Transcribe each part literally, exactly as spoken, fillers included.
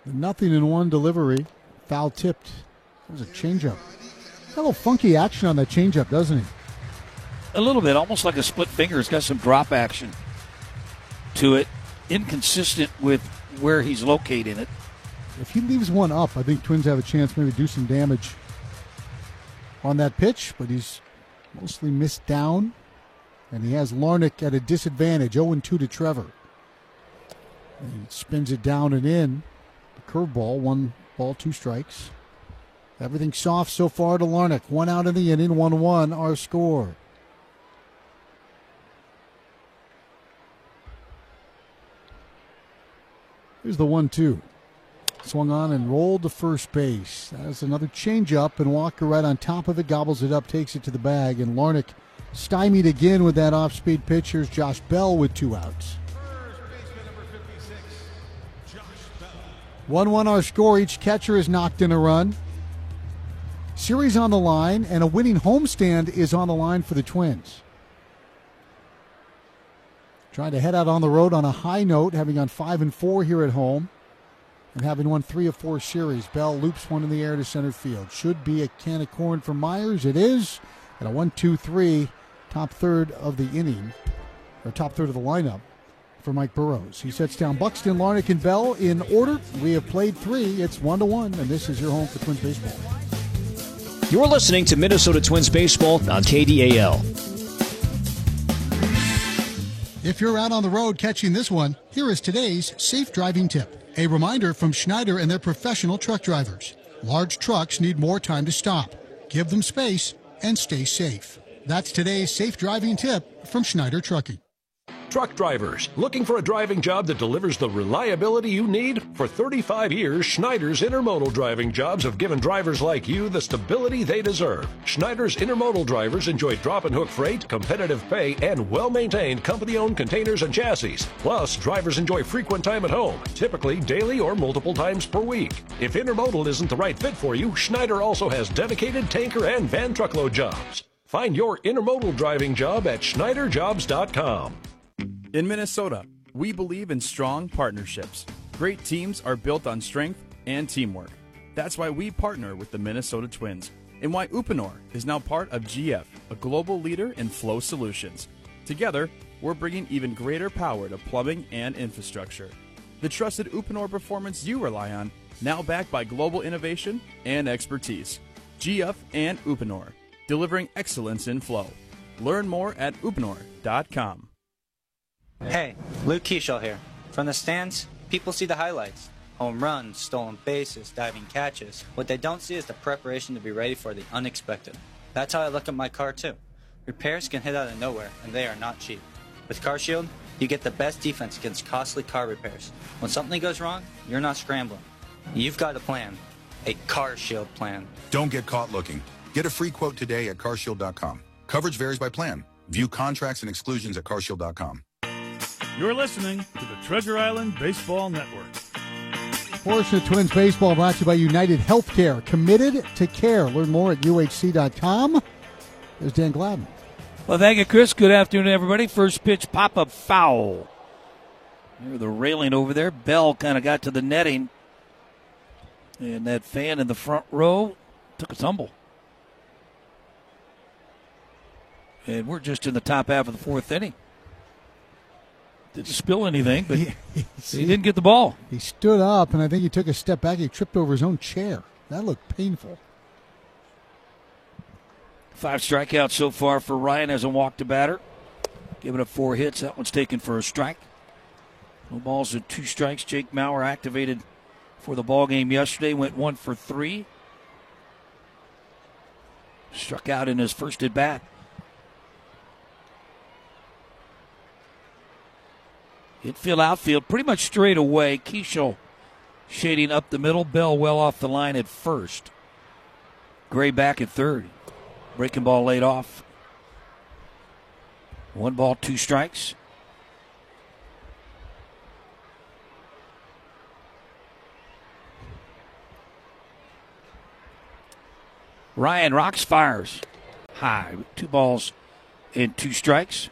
Nothing in one delivery. Foul tipped. That was a changeup. Got a little funky action on that changeup, doesn't he? A little bit, almost like a split finger. It's got some drop action to it. Inconsistent with where he's locating it. If he leaves one up, I think Twins have a chance maybe to do some damage on that pitch, but he's mostly missed down, and he has Larnach at a disadvantage, oh and two to Trevor. And he spins it down and in. The curveball, one ball, two strikes. Everything soft so far to Larnach. One out in the inning, one one, our score. Here's the one two. Swung on and rolled to first base. That's another changeup, and Walker right on top of it, gobbles it up, takes it to the bag, and Larnach stymied again with that off-speed pitch. Here's Josh Bell with two outs. one one our score. Each catcher has knocked in a run. Series on the line, and a winning homestand is on the line for the Twins. Trying to head out on the road on a high note, having gone five and four here at home. And having won three of four series, Bell loops one in the air to center field. Should be a can of corn for Myers. It is. And a one two three, top third of the inning, or top third of the lineup for Mike Burrows. He sets down Buxton, Larnach, and Bell in order. We have played three. It's one to one, and this is your home for Twins baseball. You're listening to Minnesota Twins baseball on K D A L. If you're out on the road catching this one, here is today's safe driving tip. A reminder from Schneider and their professional truck drivers. Large trucks need more time to stop. Give them space and stay safe. That's today's safe driving tip from Schneider Trucking. Truck drivers, looking for a driving job that delivers the reliability you need? For thirty-five years, Schneider's intermodal driving jobs have given drivers like you the stability they deserve. Schneider's intermodal drivers enjoy drop and hook freight, competitive pay, and well-maintained company-owned containers and chassis. Plus, drivers enjoy frequent time at home, typically daily or multiple times per week. If intermodal isn't the right fit for you, Schneider also has dedicated tanker and van truckload jobs. Find your intermodal driving job at Schneider Jobs dot com. In Minnesota, we believe in strong partnerships. Great teams are built on strength and teamwork. That's why we partner with the Minnesota Twins, and why Uponor is now part of G F, a global leader in flow solutions. Together, we're bringing even greater power to plumbing and infrastructure. The trusted Uponor performance you rely on, now backed by global innovation and expertise. G F and Uponor, delivering excellence in flow. Learn more at uponor dot com. Hey, Luke Keeschel here. From the stands, people see the highlights. Home runs, stolen bases, diving catches. What they don't see is the preparation to be ready for the unexpected. That's how I look at my car, too. Repairs can hit out of nowhere, and they are not cheap. With CarShield, you get the best defense against costly car repairs. When something goes wrong, you're not scrambling. You've got a plan. A CarShield plan. Don't get caught looking. Get a free quote today at car shield dot com. Coverage varies by plan. View contracts and exclusions at car shield dot com. You're listening to the Treasure Island Baseball Network. Portion of Twins baseball brought to you by United Healthcare. Committed to care. Learn more at U H C dot com. There's Dan Gladden. Well, thank you, Chris. Good afternoon, everybody. First pitch, pop-up foul. Near the railing over there. Bell kind of got to the netting. And that fan in the front row took a tumble. And we're just in the top half of the fourth inning. Didn't spill anything, but he, he, he didn't get the ball. He stood up, and I think he took a step back. He tripped over his own chair. That looked painful. Five strikeouts so far for Ryan. Hasn't walked a batter. Giving up four hits. That one's taken for a strike. No balls and two strikes. Jake Mauer activated for the ball game yesterday. Went one for three. Struck out in his first at bat. Infield, outfield, pretty much straight away. Keeschel shading up the middle. Bell well off the line at first. Gray back at third. Breaking ball laid off. One ball, two strikes. Ryan rocks, fires high. Two balls and two strikes.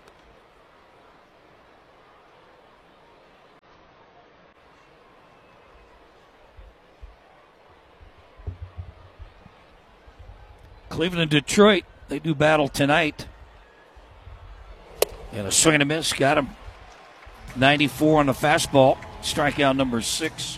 Cleveland and Detroit, they do battle tonight. And a swing and a miss, got him. ninety-four on the fastball, strikeout number six.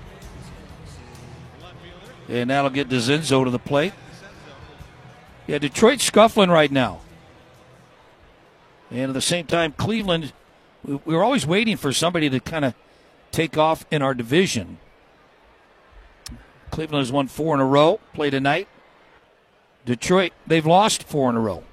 And that'll get DeCinzo to the plate. Yeah, Detroit's scuffling right now. And at the same time, Cleveland, we we're always waiting for somebody to kind of take off in our division. Cleveland has won four in a row, play tonight. Detroit, they've lost four in a row.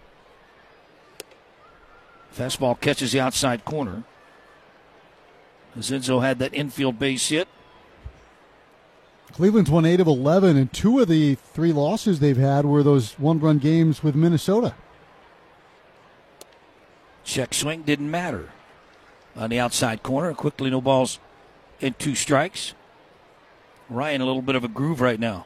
Fastball catches the outside corner. DeCinzo had that infield base hit. Cleveland's won eight of eleven, and two of the three losses they've had were those one-run games with Minnesota. Check swing didn't matter. On the outside corner, quickly no balls and two strikes. Ryan a little bit of a groove right now.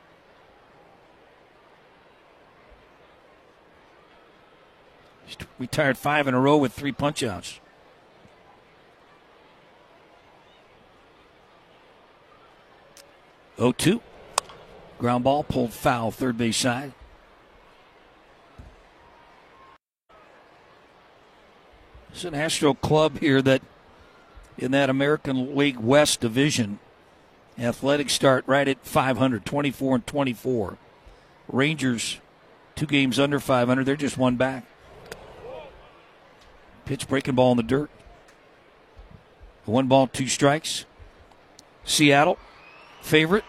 He's retired five in a row with three punch-outs. oh two. Ground ball pulled foul, third base side. It's an Astro club here that in that American League West division, Athletics start right at five hundred, twenty-four and twenty-four. Rangers, two games under five hundred. They're just one back. Pitch breaking ball in the dirt. One ball, two strikes. Seattle, favorite.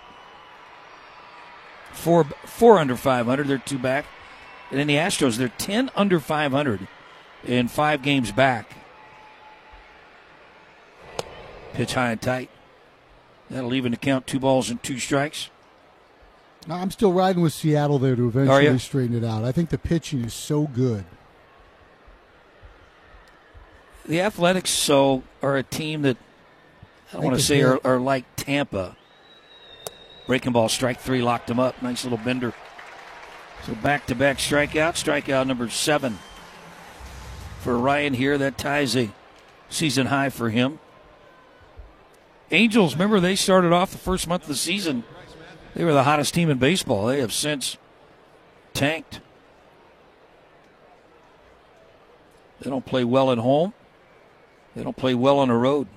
Four, four under five hundred. They're two back. And then the Astros, they're ten under five hundred and five games back. Pitch high and tight. That'll even to count two balls and two strikes. I'm still riding with Seattle there to eventually straighten it out. I think the pitching is so good. The Athletics so are a team that I don't want to say are, are like Tampa. Breaking ball, strike three, locked him up. Nice little bender. So back-to-back strikeout. Strikeout number seven for Ryan here. That ties a season high for him. Angels, remember they started off the first month of the season. They were the hottest team in baseball. They have since tanked. They don't play well at home. They don't play well on the road.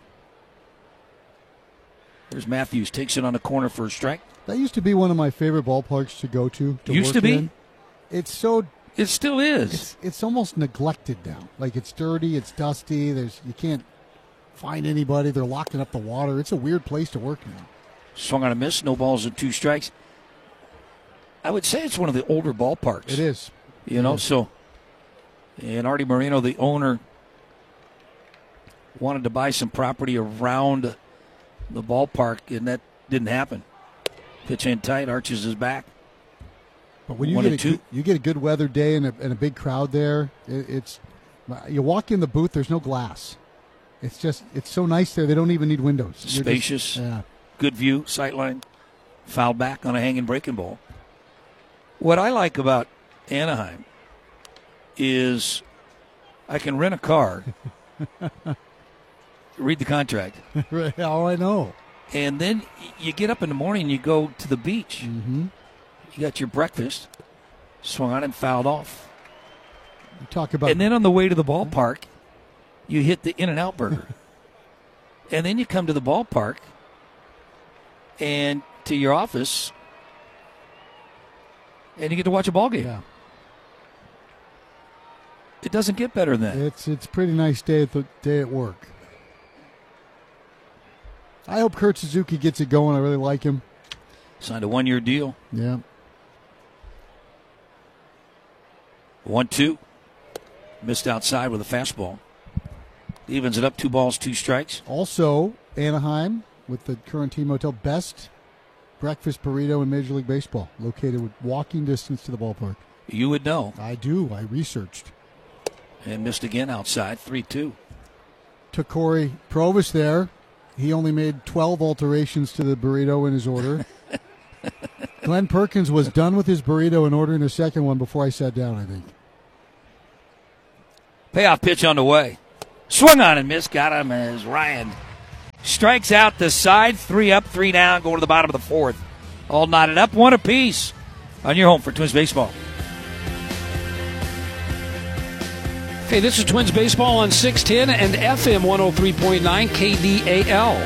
There's Matthews, takes it on the corner for a strike. That used to be one of my favorite ballparks to go to. to used to be? In. It's so... It still is. It's, it's almost neglected now. Like, it's dirty, it's dusty, There's you can't find anybody. They're locking up the water. It's a weird place to work now. Swung on a miss, no balls and two strikes. I would say it's one of the older ballparks. It is. You it know, is. so... And Artie Moreno, the owner, wanted to buy some property around the ballpark, and that didn't happen. Pitch in tight, arches his back. But when you One get a and two. good, you get a good weather day and a, and a big crowd there, it, it's you walk in the booth. There's no glass. It's just it's so nice there. They don't even need windows. You're Spacious, just, yeah. Good view, sightline, foul back on a hanging breaking ball. What I like about Anaheim is I can rent a car, read the contract. Oh, I know. And then you get up in the morning and you go to the beach. Mm-hmm. You got your breakfast, swung on and fouled off. You talk about, and then on the way to the ballpark, you hit the In-N-Out Burger. And then you come to the ballpark and to your office, and you get to watch a ball game. Yeah. It doesn't get better than that. It's it's a pretty nice day at the day at work. I hope Kurt Suzuki gets it going. I really like him. Signed a one-year deal. Yeah. One two. Missed outside with a fastball. Evens it up, two balls, two strikes. Also, Anaheim with the current team hotel, best breakfast burrito in Major League Baseball, located with walking distance to the ballpark. You would know. I do. I researched. And missed again outside, three two. Took Corey Provis there. He only made twelve alterations to the burrito in his order. Glenn Perkins was done with his burrito and ordering a second one before I sat down, I think. Payoff pitch on the way. Swung on and missed. Got him as Ryan strikes out the side. Three up, three down, going to the bottom of the fourth. All knotted up, one apiece on your home for Twins Baseball. Hey, this is Twins Baseball on six ten and F M one oh three point nine K D A L.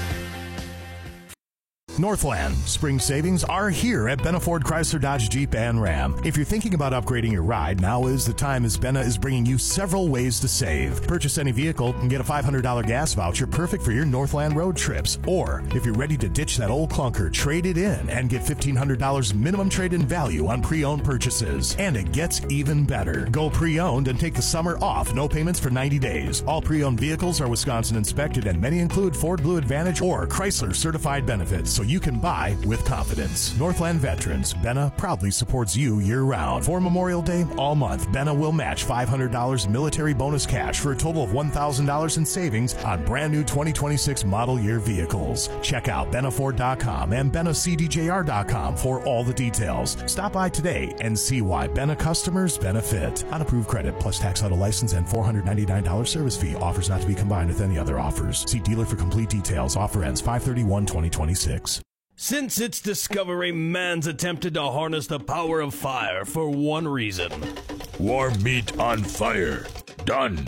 Northland. Spring savings are here at Benna Ford Chrysler Dodge Jeep and Ram. If you're thinking about upgrading your ride, now is the time, as Benna is bringing you several ways to save. Purchase any vehicle and get a five hundred dollars gas voucher perfect for your Northland road trips. Or, if you're ready to ditch that old clunker, trade it in and get fifteen hundred dollars minimum trade-in value on pre-owned purchases. And it gets even better. Go pre-owned and take the summer off. No payments for ninety days. All pre-owned vehicles are Wisconsin inspected, and many include Ford Blue Advantage or Chrysler certified benefits, so you can buy with confidence. Northland Veterans, Benna proudly supports you year-round. For Memorial Day, all month, Benna will match five hundred dollars military bonus cash for a total of one thousand dollars in savings on brand new twenty twenty-six model year vehicles. Check out benna ford dot com and benna c d j r dot com for all the details. Stop by today and see why Benna customers benefit. Unapproved credit plus tax auto license and four hundred ninety-nine dollars service fee. Offers not to be combined with any other offers. See dealer for complete details. Offer ends five thirty-one twenty twenty-six. Since its discovery, man's attempted to harness the power of fire for one reason. Warm meat on fire. Done.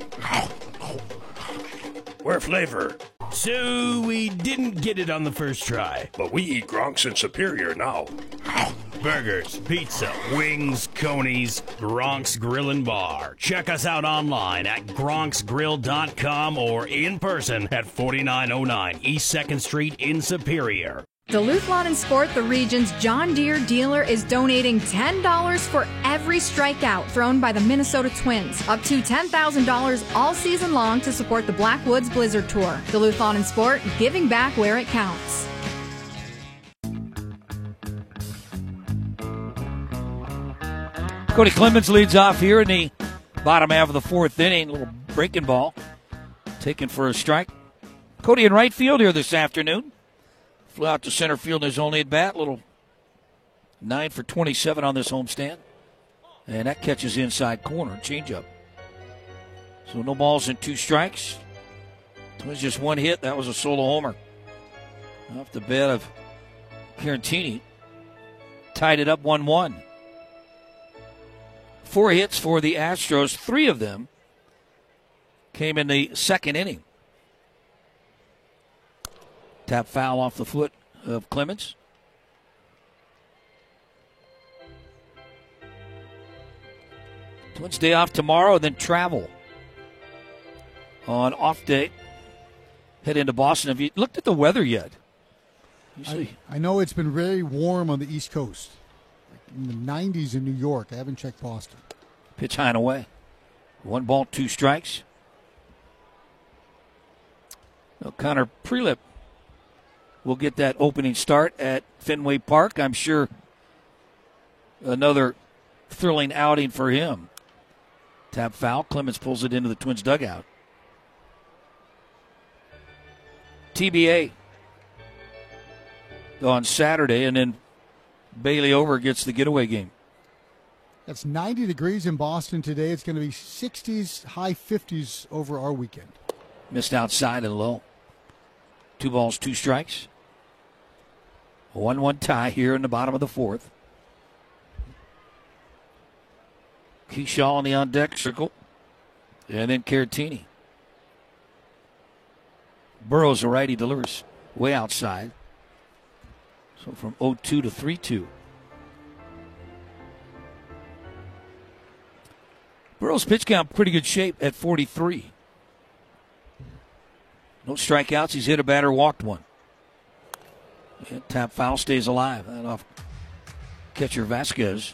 Where flavor? So we didn't get it on the first try. But we eat Gronks in Superior now. Burgers, pizza, wings, conies, Gronk's Grill and Bar. Check us out online at gronks grill dot com or in person at forty-nine oh nine East second Street in Superior. Duluth Lawn and Sport, the region's John Deere dealer, is donating ten dollars for every strikeout thrown by the Minnesota Twins. Up to ten thousand dollars all season long to support the Blackwoods Blizzard Tour. Duluth Lawn and Sport, giving back where it counts. Cody Clemens leads off here in the bottom half of the fourth inning. A little breaking ball taken for a strike. Cody in right field here this afternoon. Flew out to center field in his only at bat. Little nine for twenty-seven on this homestand. And that catches inside corner. Changeup. So no balls and two strikes. Twins just one hit. That was a solo homer. Off the bat of Carantini. Tied it up one one. Four hits for the Astros. Three of them came in the second inning. Tap foul off the foot of Clemens. Twins day off tomorrow, then travel on off day. Head into Boston. Have you looked at the weather yet? I, I know it's been very warm on the East Coast. In the nineties in New York. I haven't checked Boston. Pitch high and away. One ball, two strikes. Well, Connor Prelip will get that opening start at Fenway Park. I'm sure another thrilling outing for him. Tap foul. Clemens pulls it into the Twins dugout. T B A on Saturday, and then Bailey over gets the getaway game. That's ninety degrees in Boston today. It's going to be sixties, high fifties over our weekend. Missed outside and low. Two balls, two strikes. A one one tie here in the bottom of the fourth. Keyshaw on the on-deck circle. And then Caratini. Burrows, a righty, delivers way outside. So from oh two to three two. Burrow's pitch count pretty good shape at forty-three. No strikeouts. He's hit a batter, walked one. And tap foul, stays alive. That off catcher Vasquez.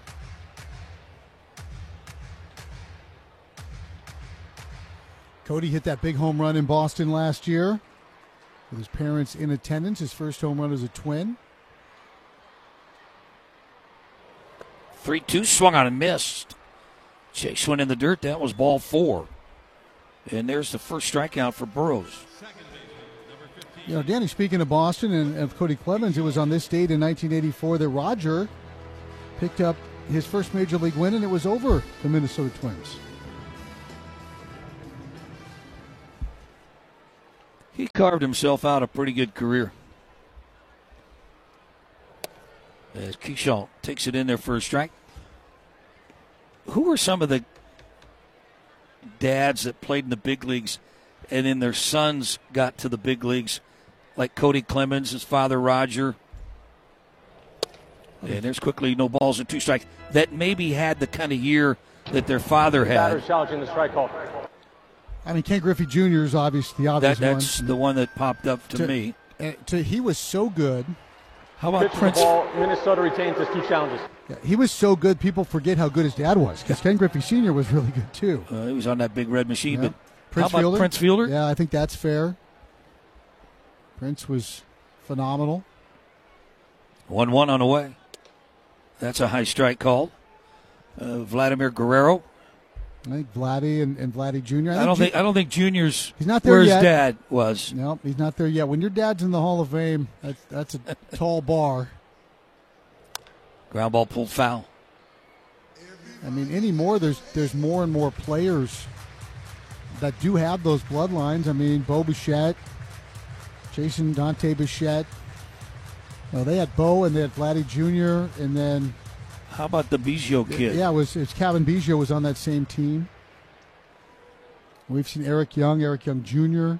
Cody hit that big home run in Boston last year with his parents in attendance. His first home run as a Twin. three two, swung on and missed. Chase went in the dirt. That was ball four. And there's the first strikeout for Burrows. You know, Danny, speaking of Boston and of Cody Clemens, it was on this date in nineteen eighty-four that Roger picked up his first major league win, and it was over the Minnesota Twins. He carved himself out a pretty good career. As Keyshaw takes it in there for a strike. Who were some of the dads that played in the big leagues, and then their sons got to the big leagues, like Cody Clemens, his father Roger. And there's quickly no balls and two strikes. That maybe had the kind of year that their father had. Batters challenging the strike call. I mean, Ken Griffey Junior is obviously the obvious that, that's one. the one that popped up to, to me. Uh, to, he was so good. How about Pitch Prince? The ball. Minnesota retains his two challenges. Yeah, he was so good, people forget how good his dad was, because Ken Griffey Senior was really good, too. Uh, he was on that big red machine. Yeah. But Prince how about Fielder? Prince Fielder? Yeah, I think that's fair. Prince was phenomenal. one one on the way. That's a high strike call. Uh, Vladimir Guerrero. I think Vladdy and, and Vladdy Junior I, I don't Ju- think I don't think Junior's he's not there where yet. his dad was. No, he's not there yet. When your dad's in the Hall of Fame, that's, that's a tall bar. Ground ball pulled foul. I mean, anymore, there's there's more and more players that do have those bloodlines. I mean, Bo Bichette, Jason Dante Bichette. No, they had Bo and they had Vladdy Junior and then how about the Biggio kid? Yeah, it was it's Kevin Biggio was on that same team. We've seen Eric Young, Eric Young Junior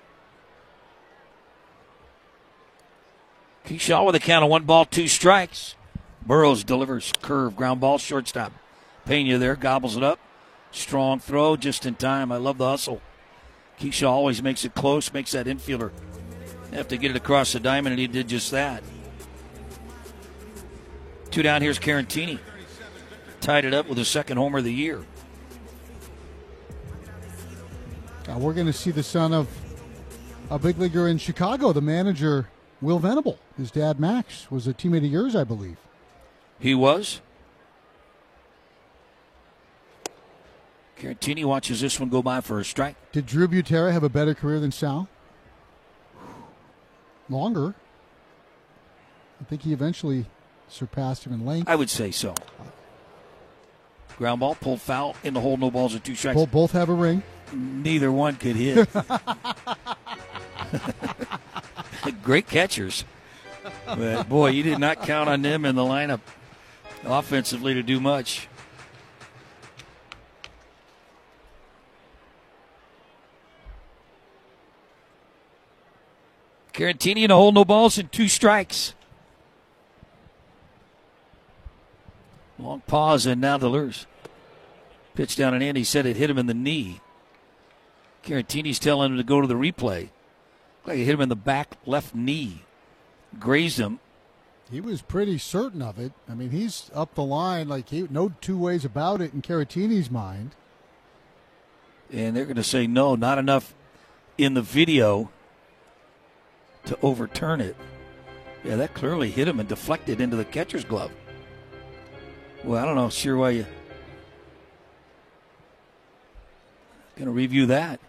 Keyshaw with a count of one ball, two strikes. Burrows delivers curve, ground ball, shortstop. Pena there, gobbles it up. Strong throw, just in time. I love the hustle. Keyshaw always makes it close, makes that infielder have to get it across the diamond, and he did just that. Two down, here's Carantini. Tied it up with his second homer of the year. Uh, we're going to see the son of a big leaguer in Chicago, the manager, Will Venable. His dad, Max, was a teammate of yours, I believe. He was. Carantini watches this one go by for a strike. Did Drew Butera have a better career than Sal? Longer. I think he eventually surpassed him in length. I would say so. Ground ball, pulled foul, in the hole, no balls and two strikes. Both, both have a ring. Neither one could hit. Great catchers. But boy, you did not count on them in the lineup offensively to do much. Carantini in a hole, no balls and two strikes. Long pause and now the lures. Pitch down and in. He said it hit him in the knee. Carantini's telling him to go to the replay. Like it hit him in the back left knee. Grazed him. He was pretty certain of it. I mean, he's up the line like he no two ways about it in Carantini's mind. And they're going to say no, not enough in the video to overturn it. Yeah, that clearly hit him and deflected into the catcher's glove. Well, I don't know, sure why you going to review that.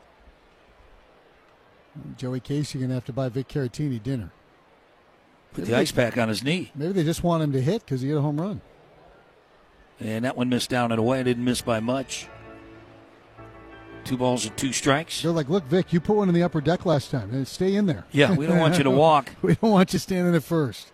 Joey Casey going to have to buy Vic Caratini dinner. Put Maybe the ice they, pack on his knee. Maybe they just want him to hit because he hit a home run. And that one missed down and away. Didn't miss by much. Two balls and two strikes. They're like, look, Vic, you put one in the upper deck last time. And stay in there. Yeah, we don't want you to walk. We don't want you standing at first.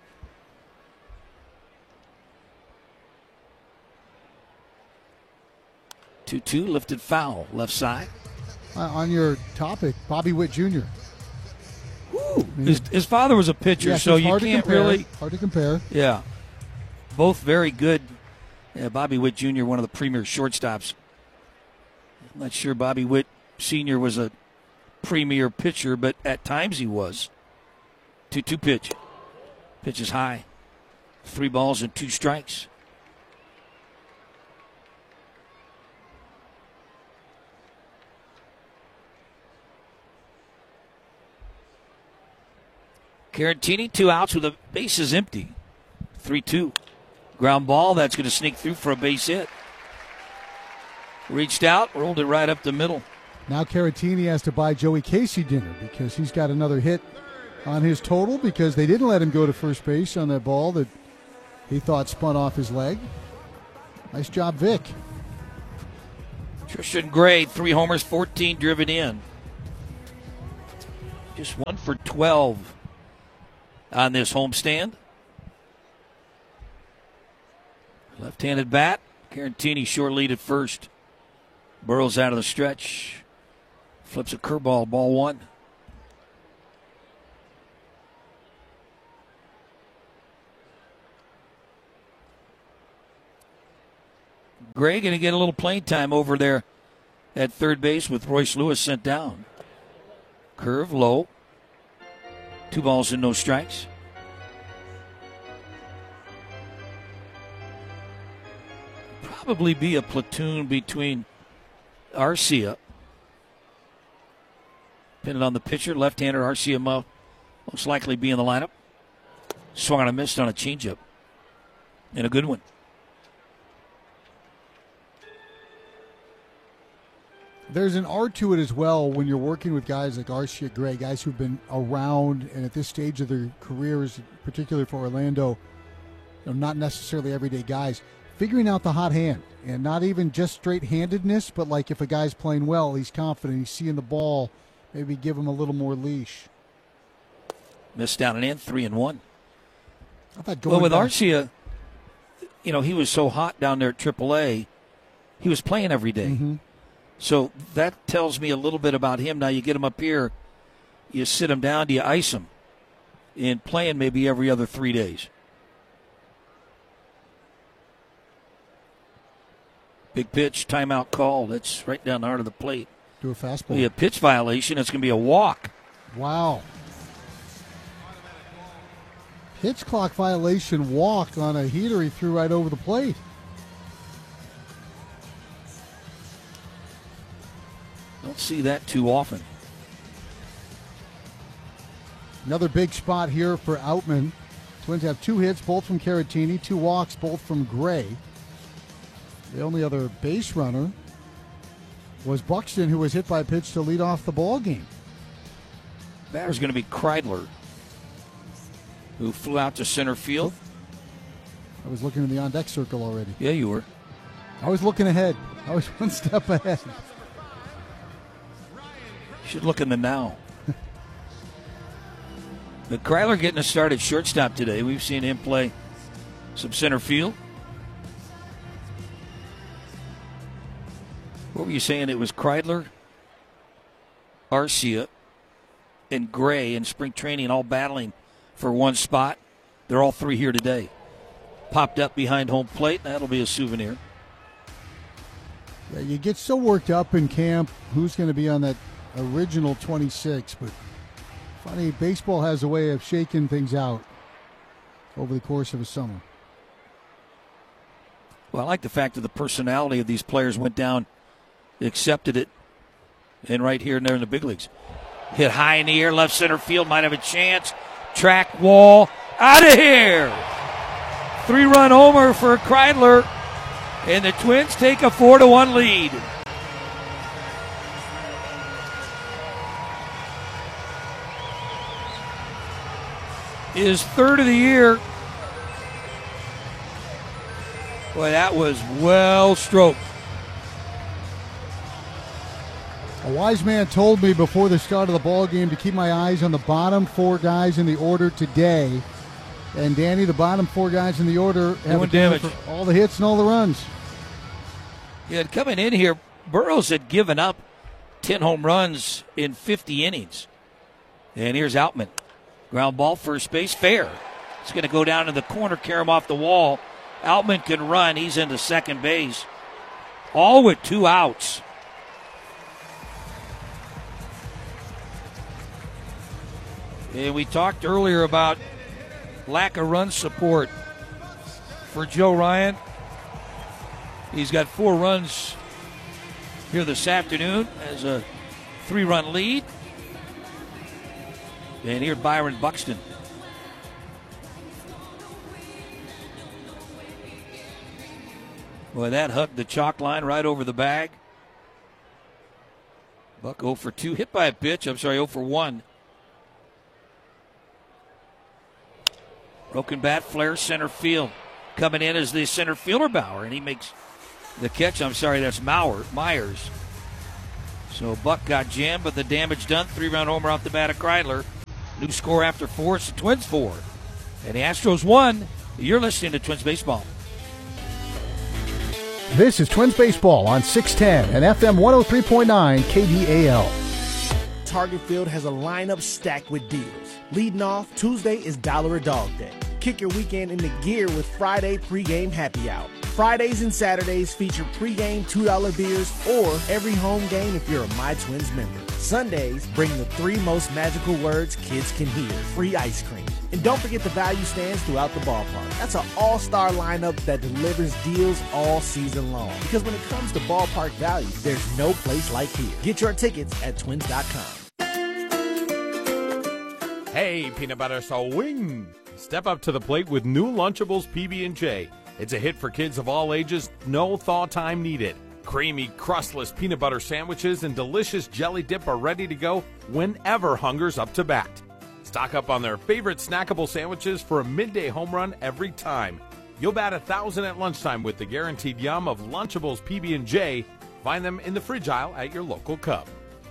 two two, lifted foul, left side. Uh, on your topic, Bobby Witt Junior Ooh, his, his father was a pitcher, yes, so it's you hard to can't compare. really. Hard to compare. Yeah. Both very good. Yeah, Bobby Witt Junior, one of the premier shortstops. I'm not sure Bobby Witt Senior was a premier pitcher, but at times he was. two two pitch. Pitch is high. Three balls and two strikes. Carantini, two outs with the bases empty. three two. Ground ball, that's going to sneak through for a base hit. Reached out, rolled it right up the middle. Now Caratini has to buy Joey Casey dinner because he's got another hit on his total because they didn't let him go to first base on that ball that he thought spun off his leg. Nice job, Vic. Tristan Gray, three homers, fourteen driven in. Just one for twelve on this homestand. Left-handed bat. Carantini short lead at first. Burrows out of the stretch. Flips a curveball, ball one. Gray going to get a little playing time over there at third base with Royce Lewis sent down. Curve low. Two balls and no strikes. Probably be a platoon between Arcia, depending on the pitcher. Left-hander Arcia mo- most likely be in the lineup. Swung on a missed on a changeup. And a good one. There's an art to it as well when you're working with guys like Arcia Gray, guys who've been around and at this stage of their careers, particularly for Orlando, you know, not necessarily everyday guys, figuring out the hot hand. And not even just straight-handedness, but like if a guy's playing well, he's confident, he's seeing the ball, maybe give him a little more leash. Missed down and in, three and one. I thought going well, with back, Arcia, you know, he was so hot down there at triple A, he was playing every day. Mm-hmm. So that tells me a little bit about him. Now you get him up here, you sit him down, do you ice him? And playing maybe every other three days. Big pitch, timeout call. That's right down the heart of the plate. Do a fastball. Be a pitch violation. It's going to be a walk. Wow. Pitch clock violation, walk on a heater he threw right over the plate. Don't see that too often. Another big spot here for Outman. Twins have two hits, both from Caratini, two walks, both from Gray. The only other base runner was Buxton, who was hit by a pitch to lead off the ball game. Batter's going to be Kreidler, who flew out to center field. I was looking in the on-deck circle already. Yeah, you were. I was looking ahead. I was one step ahead. You should look in the now. But Kreidler getting a start at shortstop today. We've seen him play some center field. What were you saying? It was Kreidler, Arcia, and Gray in spring training all battling for one spot. They're all three here today. Popped up behind home plate. That'll be a souvenir. Yeah, you get so worked up in camp who's going to be on that original twenty-six, but funny, baseball has a way of shaking things out over the course of a summer. Well, I like the fact that the personality of these players went down, accepted it, and right here and there in the big leagues. Hit high in the air, left center field, might have a chance. Track wall, out of here! Three-run homer for Kreidler, and the Twins take a four to one lead. His third of the year. Boy, that was well stroked. A wise man told me before the start of the ball game to keep my eyes on the bottom four guys in the order today. And Danny, the bottom four guys in the order have Doing damage. for all the hits and all the runs. Yeah, coming in here, Burrows had given up ten home runs in fifty innings. And here's Outman. Ground ball, first base, fair. It's going to go down to the corner, carry him off the wall. Outman can run. He's into second base. All with two outs. And we talked earlier about lack of run support for Joe Ryan. He's got four runs here this afternoon as a three-run lead. And here Byron Buxton. Boy, that hugged the chalk line right over the bag. Buck oh for two, hit by a pitch. I'm sorry, oh for one. Broken bat, flare, center field. Coming in as the center fielder, Bauer, and he makes the catch. I'm sorry, that's Mauer, Myers. So Buck got jammed, but the damage done. Three-run homer off the bat of Kreidler. New score after four. It's the Twins four. And the Astros one. You're listening to Twins Baseball. This is Twins Baseball on six ten and F M one oh three point nine K D A L. Target Field has a lineup stacked with deals. Leading off, Tuesday is Dollar a Dog Day. Kick your weekend into gear with Friday pregame happy hour. Fridays and Saturdays feature pregame two dollar beers or every home game if you're a My Twins member. Sundays bring the three most magical words kids can hear: free ice cream. And don't forget the value stands throughout the ballpark. That's an all-star lineup that delivers deals all season long. Because when it comes to ballpark value, there's no place like here. Get your tickets at twins dot com. Hey, peanut butter swing! Step up to the plate with new Lunchables P B and J. It's a hit for kids of all ages, no thaw time needed. Creamy, crustless peanut butter sandwiches and delicious jelly dip are ready to go whenever hunger's up to bat. Stock up on their favorite snackable sandwiches for a midday home run every time. You'll bat a thousand at lunchtime with the guaranteed yum of Lunchables P B and J. Find them in the fridge aisle at your local Cub.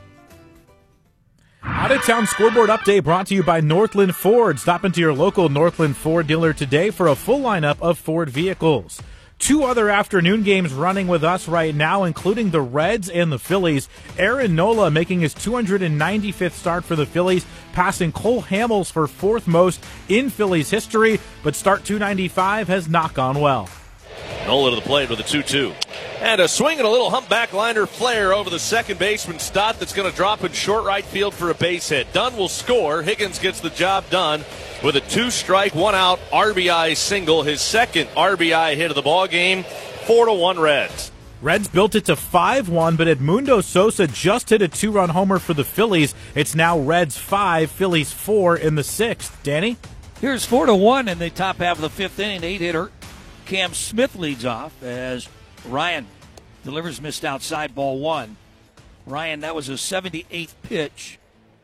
Out-of-town scoreboard update brought to you by Northland Ford. Stop into your local Northland Ford dealer today for a full lineup of Ford vehicles. Two other afternoon games running with us right now, including the Reds and the Phillies. Aaron Nola making his two hundred ninety-fifth start for the Phillies, passing Cole Hamels for fourth most in Phillies history, but start two ninety-five has not gone well. Nola to the plate with a two two. And a swing and a little humpback liner flare over the second baseman Stott that's going to drop in short right field for a base hit. Dunn will score. Higgins gets the job done with a two-strike, one-out R B I single. His second R B I hit of the ball game. Four to one Reds. Reds built it to five one, but Edmundo Sosa just hit a two-run homer for the Phillies. It's now Reds five, Phillies four in the sixth. Danny? Here's four to one in the top half of the fifth inning. Eight-hitter Cam Smith leads off as Ryan delivers missed outside, ball one. Ryan, that was a seventy-eighth pitch.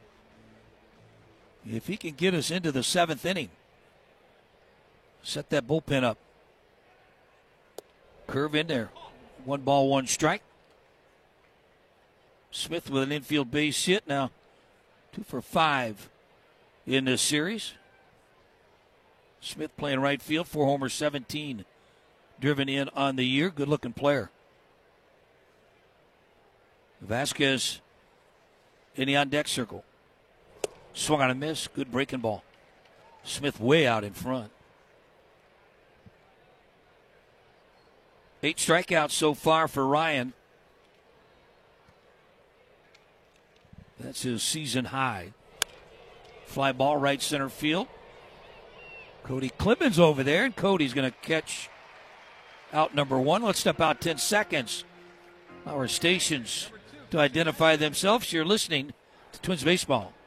If he can get us into the seventh inning, set that bullpen up. Curve in there. One ball, one strike. Smith with an infield base hit. Now two for five in this series. Smith playing right field, four homers, seventeen driven in on the year. Good-looking player. Vasquez in the on-deck circle. Swung on a miss. Good breaking ball. Smith way out in front. Eight strikeouts so far for Ryan. That's his season high. Fly ball right center field. Cody Clemens over there, and Cody's going to catch out number one. Let's step out ten seconds. Our stations to identify themselves. You're listening to Twins Baseball.